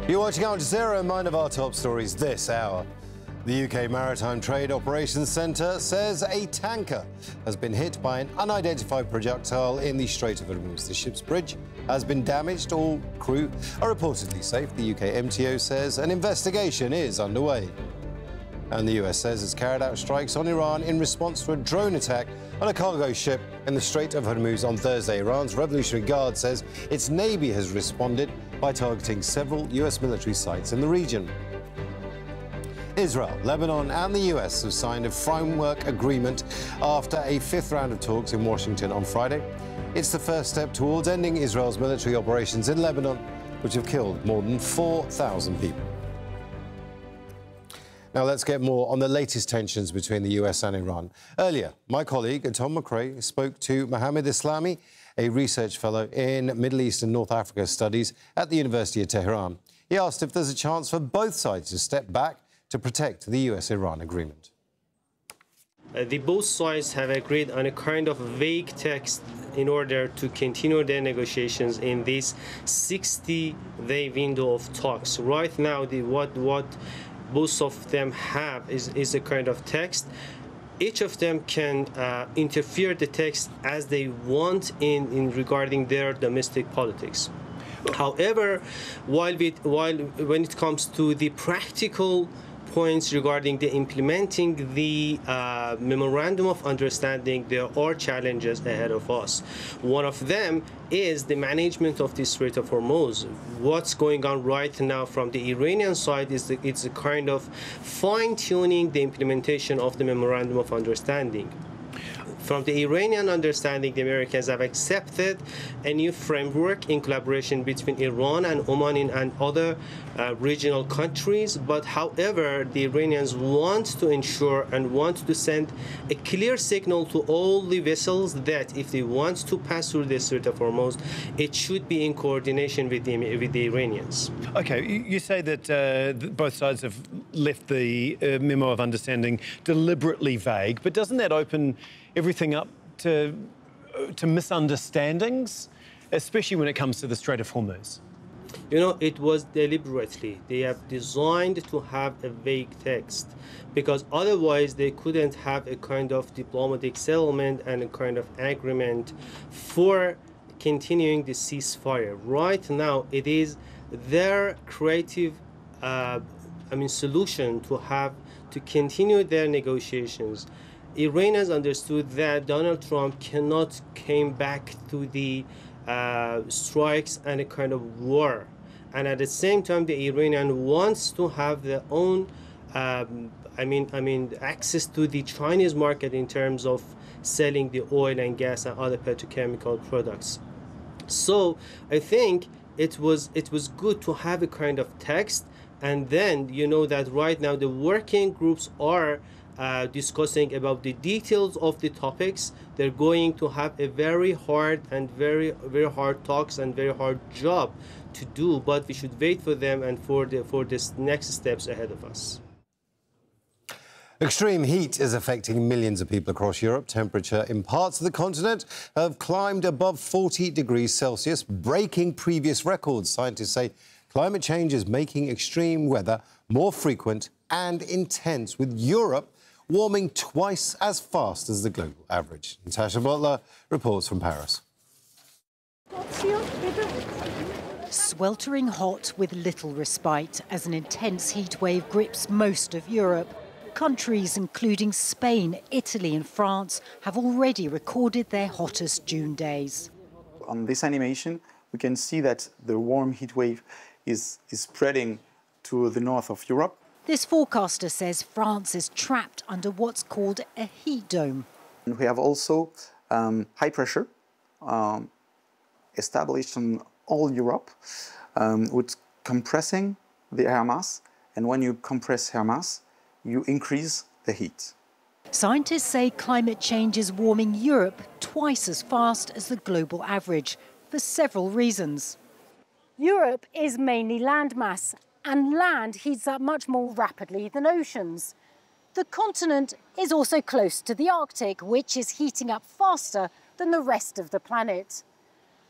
You're watching Al Jazeera, and one of our top stories this hour. The UK Maritime Trade Operations Centre says a tanker has been hit by an unidentified projectile in the Strait of Hormuz. The ship's bridge has been damaged. All crew are reportedly safe. The UK MTO says an investigation is underway. And the US says it's carried out strikes on Iran in response to a drone attack on a cargo ship in the Strait of Hormuz on Thursday. Iran's Revolutionary Guard says its Navy has responded by targeting several US military sites in the region. Israel, Lebanon and the US have signed a framework agreement after a fifth round of talks in Washington on Friday. It's the first step towards ending Israel's military operations in Lebanon, which have killed more than 4,000 people. Now let's get more on the latest tensions between the US and Iran. Earlier, my colleague Tom McRae spoke to Mohammed Islami, a research fellow in Middle East and North Africa studies at the University of Tehran. He asked if there's a chance for both sides to step back to protect the US-Iran agreement. Both sides have agreed on a kind of vague text in order to continue their negotiations in this 60-day window of talks. Right now, what both of them have is a kind of text. Each of them can interfere the text as they want in regarding their domestic politics. However, when it comes to the practical points regarding the implementing the memorandum of understanding, there are challenges ahead of us. One of them is the management of the Strait of Hormuz. What's going on right now from the Iranian side is it's a kind of fine-tuning the implementation of the memorandum of understanding. From the Iranian understanding, the Americans have accepted a new framework in collaboration between Iran and Oman and other regional countries. But however, the Iranians want to ensure and want to send a clear signal to all the vessels that if they want to pass through the Strait of Hormuz, it should be in coordination with the Iranians. Okay, you say that both sides have left the memo of understanding deliberately vague, but doesn't that open everything up to misunderstandings, especially when it comes to the Strait of Hormuz? You know, it was deliberately. They have designed to have a vague text because otherwise they couldn't have a kind of diplomatic settlement and a kind of agreement for continuing the ceasefire. Right now, it is their creative solution to continue their negotiations. Iranians understood that Donald Trump cannot come back to the strikes and a kind of war. And at the same time, the Iranian wants to have their own, access to the Chinese market in terms of selling the oil and gas and other petrochemical products. So I think it was good to have a kind of text. And then, you know that right now the working groups are discussing about the details of the topics. They're going to have a very hard and very hard talks and very hard job to do, but we should wait for them and for this next steps ahead of us. Extreme heat is affecting millions of people across Europe. Temperature in parts of the continent have climbed above 40 degrees Celsius, breaking previous records. Scientists say climate change is making extreme weather more frequent and intense, with Europe warming twice as fast as the global average. Natasha Butler reports from Paris. Sweltering hot with little respite as an intense heat wave grips most of Europe. Countries including Spain, Italy and France have already recorded their hottest June days. On this animation, we can see that the warm heat wave is spreading to the north of Europe. This forecaster says France is trapped under what's called a heat dome. And we have also high pressure established in all Europe, with compressing the air mass. And when you compress air mass, you increase the heat. Scientists say climate change is warming Europe twice as fast as the global average for several reasons. Europe is mainly landmass, and land heats up much more rapidly than oceans. The continent is also close to the Arctic, which is heating up faster than the rest of the planet.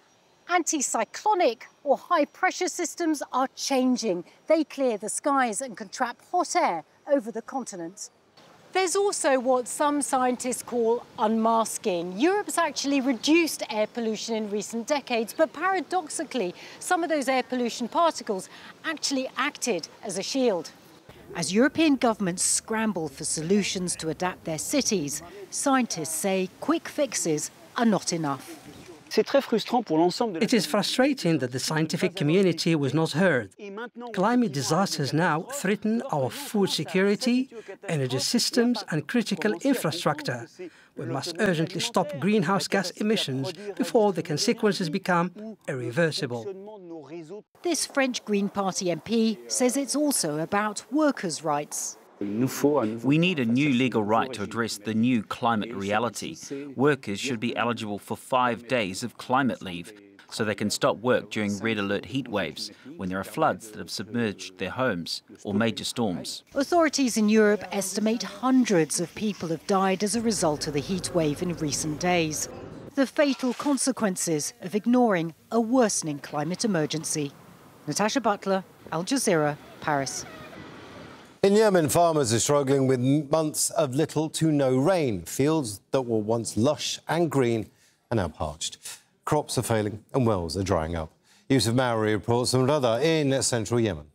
Anticyclonic or high-pressure systems are changing. They clear the skies and can trap hot air over the continent. There's also what some scientists call unmasking. Europe's actually reduced air pollution in recent decades, but paradoxically, some of those air pollution particles actually acted as a shield. As European governments scramble for solutions to adapt their cities, scientists say quick fixes are not enough. It is frustrating that the scientific community was not heard. Climate disasters now threaten our food security, energy systems and critical infrastructure. We must urgently stop greenhouse gas emissions before the consequences become irreversible. This French Green Party MP says it's also about workers' rights. We need a new legal right to address the new climate reality. Workers should be eligible for 5 days of climate leave, so they can stop work during red alert heat waves, when there are floods that have submerged their homes, or major storms. Authorities in Europe estimate hundreds of people have died as a result of the heat wave in recent days. The fatal consequences of ignoring a worsening climate emergency. Natasha Butler, Al Jazeera, Paris. In Yemen, farmers are struggling with months of little to no rain. Fields that were once lush and green are now parched. Crops are failing and wells are drying up. Yusuf Maori reports from Rada in central Yemen.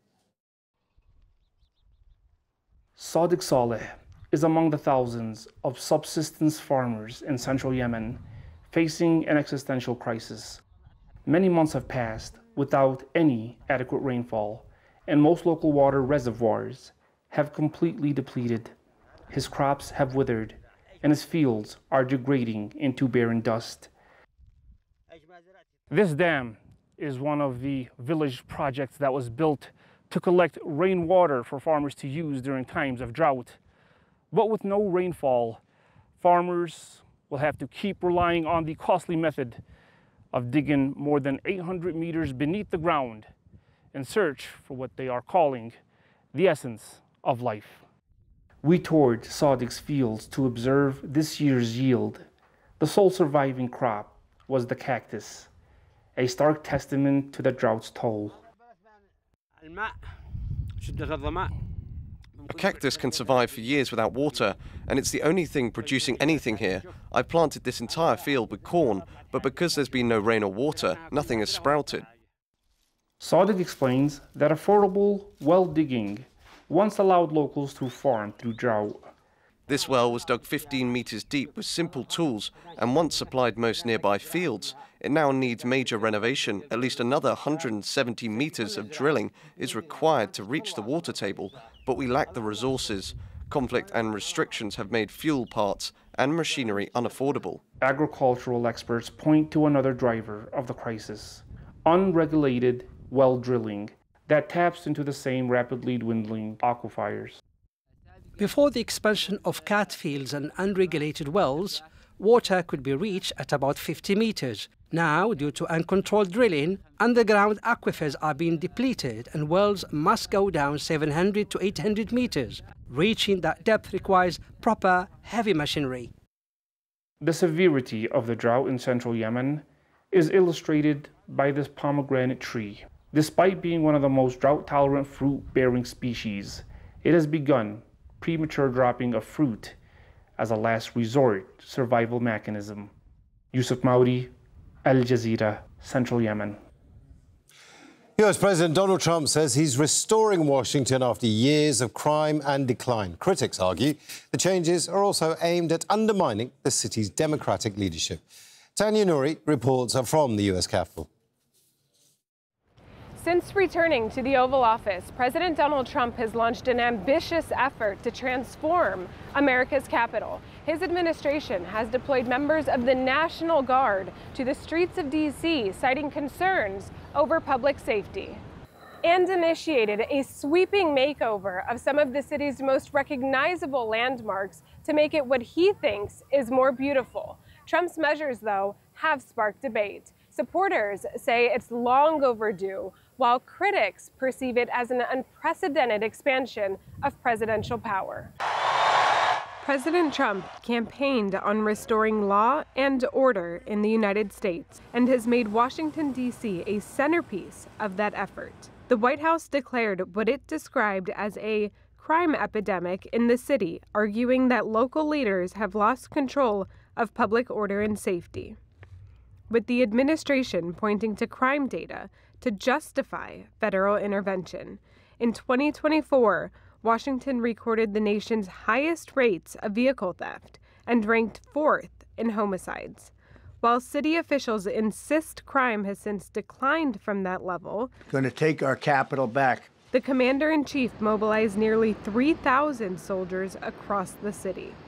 Sadiq Saleh is among the thousands of subsistence farmers in central Yemen facing an existential crisis. Many months have passed without any adequate rainfall, and most local water reservoirs have completely depleted. His crops have withered, and his fields are degrading into barren dust. This dam is one of the village projects that was built to collect rainwater for farmers to use during times of drought. But with no rainfall, farmers will have to keep relying on the costly method of digging more than 800 meters beneath the ground in search for what they are calling the essence of life. We toured Sadiq's fields to observe this year's yield. The sole surviving crop was the cactus, a stark testament to the drought's toll. A cactus can survive for years without water, and it's the only thing producing anything here. I've planted this entire field with corn, but because there's been no rain or water, nothing has sprouted. Sadiq explains that affordable well digging once allowed locals to farm through drought. This well was dug 15 meters deep with simple tools and once supplied most nearby fields. It now needs major renovation. At least another 170 meters of drilling is required to reach the water table, but we lack the resources. Conflict and restrictions have made fuel parts and machinery unaffordable. Agricultural experts point to another driver of the crisis: unregulated well drilling that taps into the same rapidly dwindling aquifers. Before the expansion of cat fields and unregulated wells, water could be reached at about 50 meters. Now, due to uncontrolled drilling, underground aquifers are being depleted and wells must go down 700 to 800 meters. Reaching that depth requires proper heavy machinery. The severity of the drought in central Yemen is illustrated by this pomegranate tree. Despite being one of the most drought-tolerant fruit-bearing species, it has begun premature dropping of fruit as a last resort survival mechanism. Yusuf Maori, Al Jazeera, Central Yemen. US President Donald Trump says he's restoring Washington after years of crime and decline. Critics argue the changes are also aimed at undermining the city's democratic leadership. Tanya Nouri reports from the US Capitol. Since returning to the Oval Office, President Donald Trump has launched an ambitious effort to transform America's capital. His administration has deployed members of the National Guard to the streets of D.C., citing concerns over public safety, and initiated a sweeping makeover of some of the city's most recognizable landmarks to make it what he thinks is more beautiful. Trump's measures, though, have sparked debate. Supporters say it's long overdue, while critics perceive it as an unprecedented expansion of presidential power. President Trump campaigned on restoring law and order in the United States and has made Washington, D.C. a centerpiece of that effort. The White House declared what it described as a crime epidemic in the city, arguing that local leaders have lost control of public order and safety. With the administration pointing to crime data to justify federal intervention, in 2024, Washington recorded the nation's highest rates of vehicle theft and ranked 4th in homicides. While city officials insist crime has since declined from that level, going to take our capital back. The commander-in-chief mobilized nearly 3,000 soldiers across the city.